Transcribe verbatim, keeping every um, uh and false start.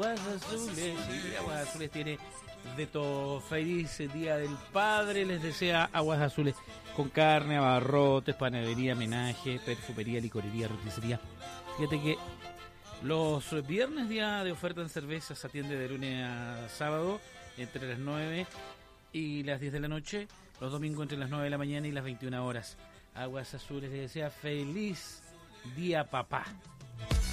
Aguas Azules, sí, Aguas Azules tiene de todo. Feliz Día del Padre, les desea Aguas Azules con carne, abarrotes, panadería, menaje, perfumería, licorería, roticería. Fíjate que los viernes, día de oferta en cervezas, atiende de lunes a sábado entre las nueve y las diez de la noche, los domingos entre las nueve de la mañana y las veintiuna horas. Aguas Azules les desea feliz Día Papá.